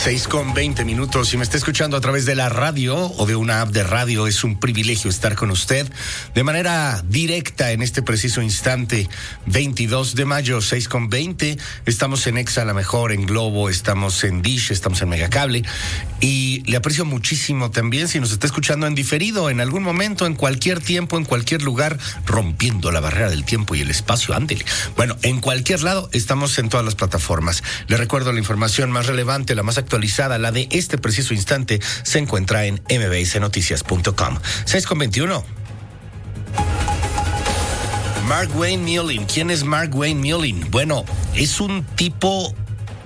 6:20. Si me está escuchando a través de la radio o de una app de radio, es un privilegio estar con usted de manera directa en este preciso instante. 22 de mayo, 6:20. Estamos en Exa, la mejor, en Globo, estamos en Dish, estamos en Megacable. Y le aprecio muchísimo también si nos está escuchando en diferido, en algún momento, en cualquier tiempo, en cualquier lugar, rompiendo la barrera del tiempo y el espacio. Ándele. Bueno, en cualquier lado, estamos en todas las plataformas. Le recuerdo la información más relevante, la más actualizada, la de este preciso instante, se encuentra en mbsnoticias.com. 6:21. Mark Wayne Mullin. ¿Quién es Mark Wayne Mullin? Bueno, es un tipo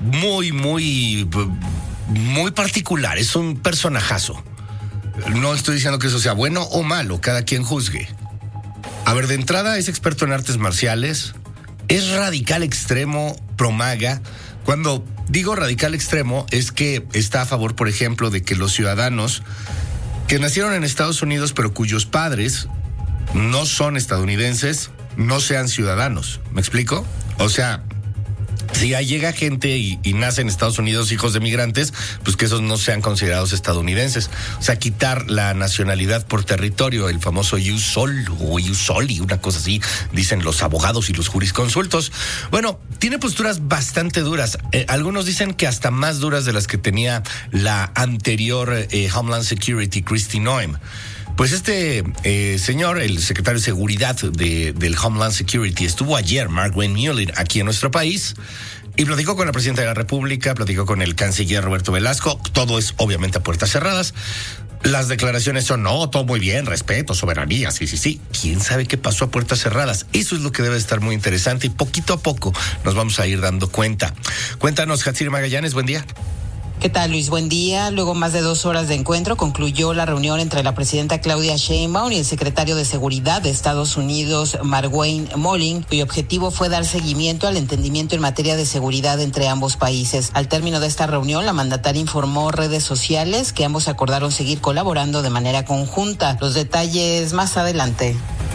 muy particular, es un personajazo. No estoy diciendo que eso sea bueno o malo, cada quien juzgue. A ver, de entrada es experto en artes marciales, es radical extremo, pro-MAGA. Cuando digo radical extremo es que está a favor, por ejemplo, de que los ciudadanos que nacieron en Estados Unidos pero cuyos padres no son estadounidenses no sean ciudadanos. ¿Me explico? O sea, si llega gente y nace en Estados Unidos hijos de migrantes, pues que esos no sean considerados estadounidenses. O sea, quitar la nacionalidad por territorio, el famoso ius soli o ius soli, una cosa así, dicen los abogados y los jurisconsultos. Bueno, tiene posturas bastante duras. Algunos dicen que hasta más duras de las que tenía la anterior Homeland Security, Kristi Noem. Pues este señor, el secretario de Seguridad del Homeland Security, estuvo ayer, Mark Wayne Mullin, aquí en nuestro país y platicó con la presidenta de la República, platicó con el canciller Roberto Velasco. Todo es obviamente a puertas cerradas. Las declaraciones son, no, todo muy bien, respeto, soberanía, sí. ¿Quién sabe qué pasó a puertas cerradas? Eso es lo que debe estar muy interesante y poquito a poco nos vamos a ir dando cuenta. Cuéntanos, Hatsiri Magallanes, buen día. ¿Qué tal, Luis? Buen día. Luego más de 2 horas de encuentro concluyó la reunión entre la presidenta Claudia Sheinbaum y el secretario de Seguridad de Estados Unidos, Mark Wayne Mullin, cuyo objetivo fue dar seguimiento al entendimiento en materia de seguridad entre ambos países. Al término de esta reunión, la mandataria informó redes sociales que ambos acordaron seguir colaborando de manera conjunta. Los detalles más adelante.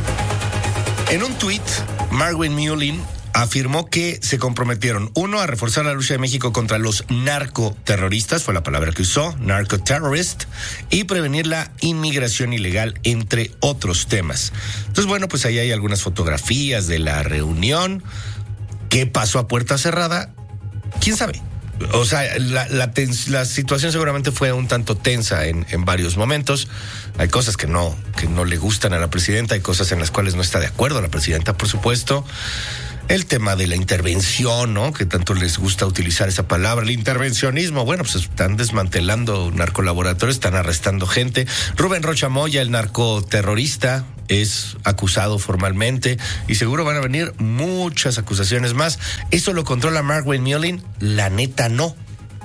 En un tuit, Mark Wayne Mullin afirmó que se comprometieron, uno, a reforzar la lucha de México contra los narcoterroristas, fue la palabra que usó, narcoterrorist, y prevenir la inmigración ilegal, entre otros temas. Entonces, bueno, pues ahí hay algunas fotografías de la reunión. ¿Qué pasó a puerta cerrada? ¿Quién sabe? O sea, la situación seguramente fue un tanto tensa en varios momentos. Hay cosas que no le gustan a la presidenta, hay cosas en las cuales no está de acuerdo la presidenta, por supuesto. El tema de la intervención, ¿no? Que tanto les gusta utilizar esa palabra, el intervencionismo. Bueno, pues están desmantelando narcolaboratorios, están arrestando gente. Rubén Rocha Moya, el narcoterrorista, es acusado formalmente y seguro van a venir muchas acusaciones más. ¿Eso lo controla Mark Wayne Mullin? La neta no.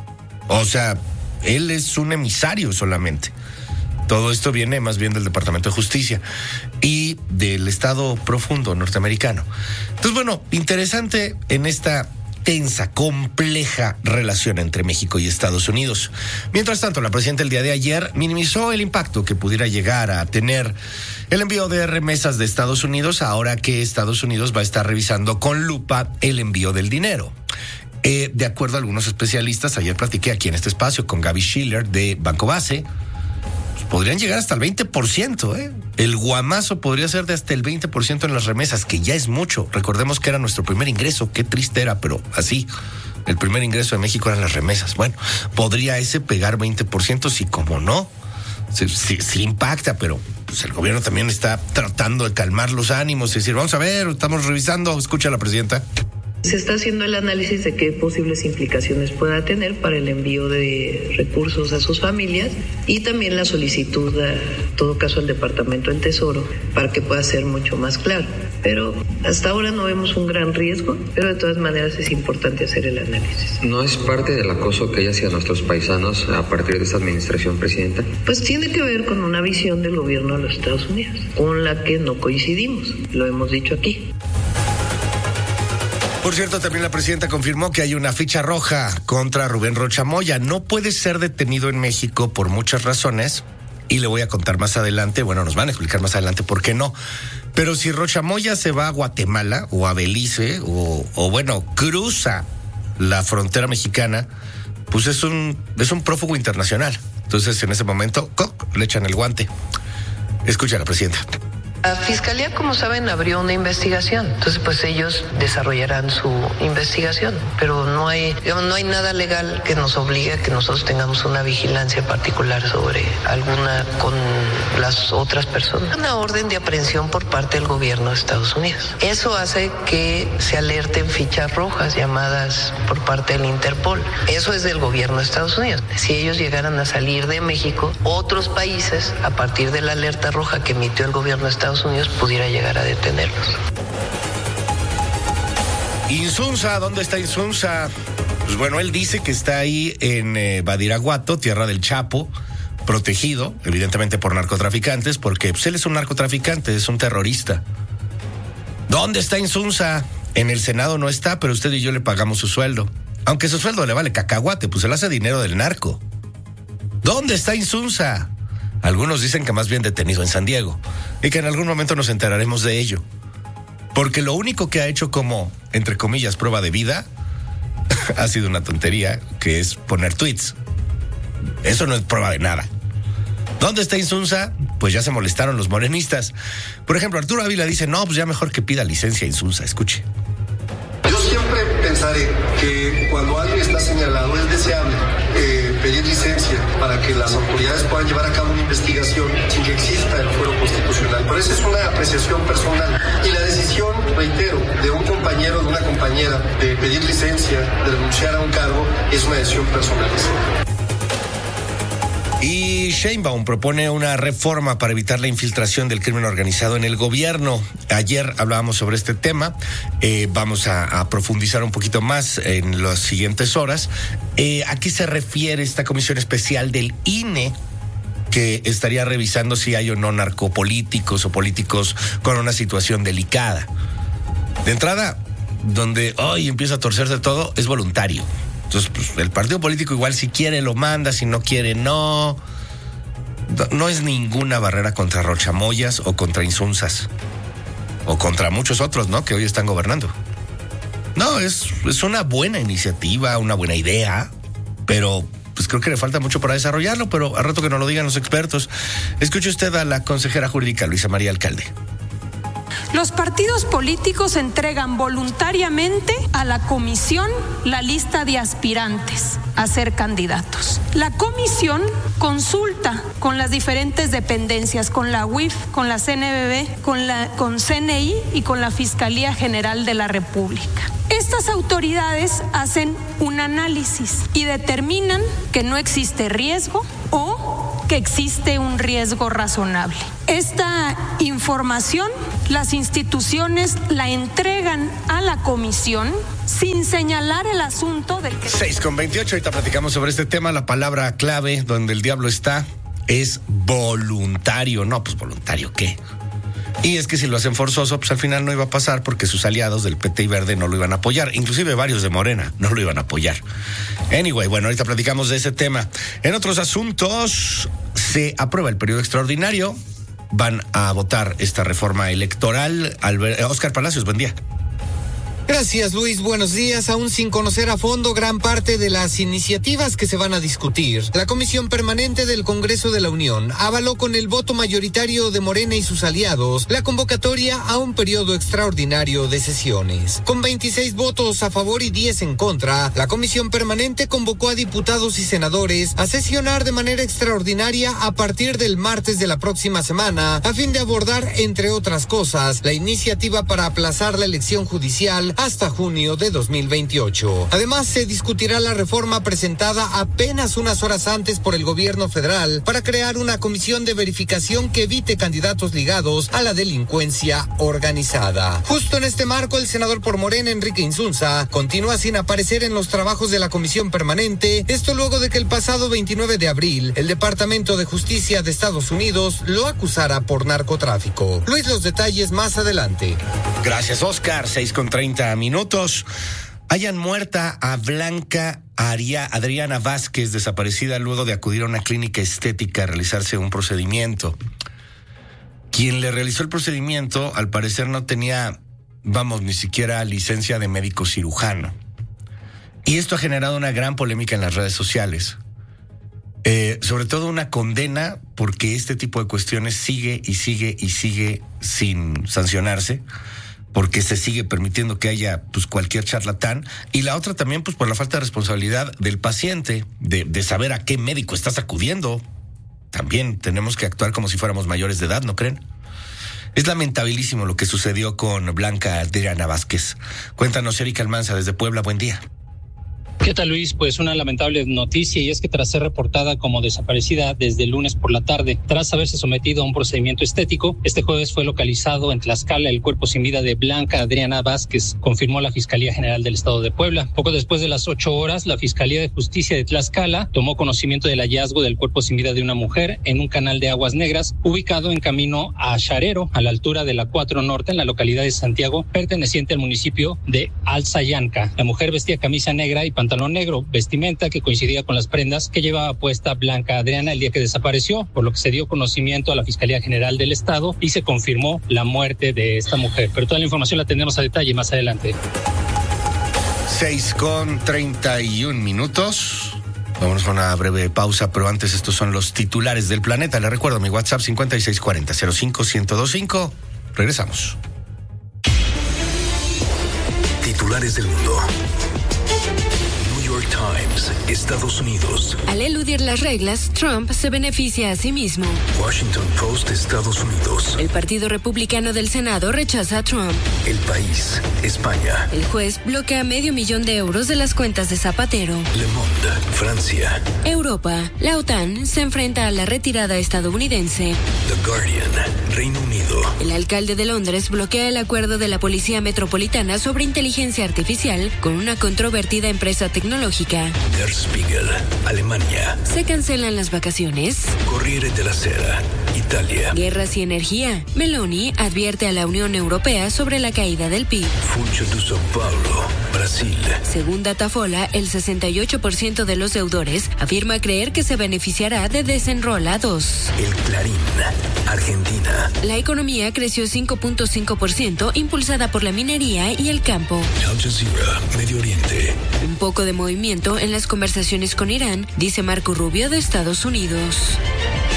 O sea, él es un emisario solamente. Todo esto viene más bien del Departamento de Justicia y del Estado profundo norteamericano. Entonces, bueno, interesante en esta tensa, compleja relación entre México y Estados Unidos. Mientras tanto, la presidenta el día de ayer minimizó el impacto que pudiera llegar a tener el envío de remesas de Estados Unidos ahora que Estados Unidos va a estar revisando con lupa el envío del dinero. De acuerdo a algunos especialistas, ayer platiqué aquí en este espacio con Gaby Schiller de Banco Base, podrían llegar hasta el 20%, ¿eh? El guamazo podría ser de hasta el 20% en las remesas, que ya es mucho. Recordemos que era nuestro primer ingreso, qué triste era, pero así, el primer ingreso de México eran las remesas. Bueno, podría ese pegar 20%, sí, como no, sí impacta, pero pues el gobierno también está tratando de calmar los ánimos y decir, vamos a ver, estamos revisando, escucha a la presidenta. Se está haciendo el análisis de qué posibles implicaciones pueda tener para el envío de recursos a sus familias y también la solicitud, en todo caso, al Departamento del Tesoro para que pueda ser mucho más claro. Pero hasta ahora no vemos un gran riesgo, pero de todas maneras es importante hacer el análisis. ¿No es parte del acoso que hay hacia nuestros paisanos a partir de esta administración, presidenta? Pues tiene que ver con una visión del gobierno de los Estados Unidos, con la que no coincidimos, lo hemos dicho aquí. Por cierto, también la presidenta confirmó que hay una ficha roja contra Rubén Rocha Moya. No puede ser detenido en México por muchas razones y le voy a contar más adelante, bueno, nos van a explicar más adelante por qué no. Pero si Rocha Moya se va a Guatemala o a Belice o bueno, cruza la frontera mexicana, pues es un prófugo internacional. Entonces, en ese momento, le echan el guante. Escucha a la presidenta. La Fiscalía, como saben, abrió una investigación. Entonces, pues ellos desarrollarán su investigación. Pero no hay nada legal que nos obligue a que nosotros tengamos una vigilancia particular sobre alguna con las otras personas. Una orden de aprehensión por parte del gobierno de Estados Unidos. Eso hace que se alerten fichas rojas llamadas por parte del Interpol. Eso es del gobierno de Estados Unidos. Si ellos llegaran a salir de México, otros países, a partir de la alerta roja que emitió el gobierno de Estados Unidos, pudiera llegar a detenerlos. Insunza, ¿dónde está Insunza? Pues bueno, él dice que está ahí en Badiraguato, tierra del Chapo, protegido, evidentemente por narcotraficantes, porque pues, él es un narcotraficante, es un terrorista. ¿Dónde está Insunza? En el Senado no está, pero usted y yo le pagamos su sueldo. Aunque su sueldo le vale cacahuate, pues él hace dinero del narco. ¿Dónde está Insunza? Algunos dicen que más bien detenido en San Diego y que en algún momento nos enteraremos de ello. Porque lo único que ha hecho como, entre comillas, prueba de vida ha sido una tontería, que es poner tweets. Eso no es prueba de nada. ¿Dónde está Insunza? Pues ya se molestaron los morenistas. Por ejemplo, Arturo Ávila dice, no, pues ya mejor que pida licencia a Insunza. Escuche. Yo siempre pensaré que cuando alguien está señalado es deseable pedir licencia para que las autoridades puedan llevar a cabo una investigación sin que exista el fuero constitucional. Pero esa es una apreciación personal. Y la decisión, reitero, de un compañero o de una compañera de pedir licencia, de renunciar a un cargo, es una decisión personal. Y Sheinbaum propone una reforma para evitar la infiltración del crimen organizado en el gobierno. Ayer hablábamos sobre este tema, vamos a profundizar un poquito más en las siguientes horas. ¿A qué se refiere esta comisión especial del INE que estaría revisando si hay o no narcopolíticos o políticos con una situación delicada? De entrada, donde hoy empieza a torcerse todo, es voluntario. Entonces, pues, el partido político igual si quiere lo manda, si no quiere no. No es ninguna barrera contra Rochamoyas o contra Insunzas. O contra muchos otros, ¿no? Que hoy están gobernando. No, es una buena iniciativa, una buena idea, pero pues creo que le falta mucho para desarrollarlo, pero al rato que nos lo digan los expertos. Escuche usted a la consejera jurídica Luisa María Alcalde. Los partidos políticos entregan voluntariamente a la comisión la lista de aspirantes a ser candidatos. La comisión consulta con las diferentes dependencias, con la UIF, con la CNBB, con CNI y con la Fiscalía General de la República. Estas autoridades hacen un análisis y determinan que no existe riesgo o que existe un riesgo razonable. Esta información las instituciones la entregan a la comisión sin señalar el asunto del que... 6:28, ahorita platicamos sobre este tema. La palabra clave donde el diablo está es voluntario. No, pues voluntario, ¿qué? Y es que si lo hacen forzoso, pues al final no iba a pasar porque sus aliados del PT y Verde no lo iban a apoyar. Inclusive varios de Morena no lo iban a apoyar. Anyway, bueno, ahorita platicamos de ese tema. En otros asuntos, se aprueba el periodo extraordinario. Van a votar esta reforma electoral. Oscar Palacios, buen día. Gracias, Luis. Buenos días. Aún sin conocer a fondo gran parte de las iniciativas que se van a discutir, la Comisión Permanente del Congreso de la Unión avaló con el voto mayoritario de Morena y sus aliados la convocatoria a un periodo extraordinario de sesiones. Con 26 votos a favor y 10 en contra, la Comisión Permanente convocó a diputados y senadores a sesionar de manera extraordinaria a partir del martes de la próxima semana, a fin de abordar, entre otras cosas, la iniciativa para aplazar la elección judicial hasta junio de 2028. Además, se discutirá la reforma presentada apenas unas horas antes por el gobierno federal para crear una comisión de verificación que evite candidatos ligados a la delincuencia organizada. Justo en este marco, el senador por Morena, Enrique Insunza, continúa sin aparecer en los trabajos de la comisión permanente, esto luego de que el pasado 29 de abril, el Departamento de Justicia de Estados Unidos lo acusara por narcotráfico. Luis, los detalles más adelante. Gracias, Oscar. 6:30 minutos. Hayan muerta a Blanca Adriana Vázquez, desaparecida luego de acudir a una clínica estética a realizarse un procedimiento. Quien le realizó el procedimiento, al parecer no tenía, ni siquiera licencia de médico cirujano. Y esto ha generado una gran polémica en las redes sociales. Sobre todo una condena porque este tipo de cuestiones sigue sin sancionarse, porque se sigue permitiendo que haya pues cualquier charlatán, y la otra también pues por la falta de responsabilidad del paciente, de saber a qué médico estás acudiendo. También tenemos que actuar como si fuéramos mayores de edad, ¿no creen? Es lamentabilísimo lo que sucedió con Blanca Adriana Vázquez. Cuéntanos, Erika Almanza, desde Puebla, buen día. ¿Qué tal, Luis? Pues una lamentable noticia, y es que tras ser reportada como desaparecida desde el lunes por la tarde, tras haberse sometido a un procedimiento estético, este jueves fue localizado en Tlaxcala el cuerpo sin vida de Blanca Adriana Vázquez, confirmó la Fiscalía General del Estado de Puebla. Poco después de las 8 horas, la Fiscalía de Justicia de Tlaxcala tomó conocimiento del hallazgo del cuerpo sin vida de una mujer en un canal de aguas negras ubicado en camino a Xarero, a la altura de la 4 Norte, en la localidad de Santiago, perteneciente al municipio de Alzayanca. La mujer vestía camisa negra y pantalón negro, vestimenta que coincidía con las prendas que llevaba puesta Blanca Adriana el día que desapareció, por lo que se dio conocimiento a la Fiscalía General del Estado y se confirmó la muerte de esta mujer. Pero toda la información la tendremos a detalle más adelante. 6:31. Vamos a una breve pausa, pero antes estos son los titulares del planeta. Les recuerdo mi WhatsApp 5640-05-1025. Regresamos. Titulares del mundo. New York Times, Estados Unidos. Al eludir las reglas, Trump se beneficia a sí mismo. Washington Post, Estados Unidos. El Partido Republicano del Senado rechaza a Trump. El País, España. El juez bloquea $500,000 de euros de las cuentas de Zapatero. Le Monde, Francia. Europa. La OTAN se enfrenta a la retirada estadounidense. The Guardian, Reino Unido. El alcalde de Londres bloquea el acuerdo de la Policía Metropolitana sobre inteligencia artificial con una controvertida empresa tecnológica. Der Spiegel, Alemania. Se cancelan las vacaciones. Corriere della Sera, Italia. Guerras y energía. Meloni advierte a la Unión Europea sobre la caída del PIB. Funcho de São Paulo, Brasil. Según Datafola, el 68% de los deudores afirma creer que se beneficiará de Desenrola 2. El Clarín, Argentina. La economía creció 5.5%, impulsada por la minería y el campo. Al Jazeera, Medio Oriente. Un poco de movimiento en las conversaciones con Irán, dice Marco Rubio de Estados Unidos.